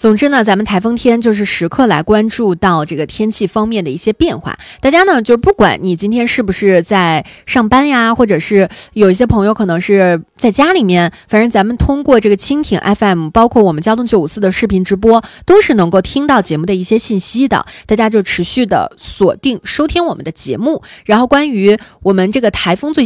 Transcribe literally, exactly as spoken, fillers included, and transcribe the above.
总之呢，咱们台风天就是时刻来关注到这个天气方面的一些变化。大家呢，就不管你今天是不是在上班呀，或者是有一些朋友可能是在家里面，反正咱们通过这个蜻蜓 F M， 包括我们交通九五四的视频直播，都是能够听到节目的一些信息的。大家就持续的锁定收听我们的节目，然后关于我们这个台风最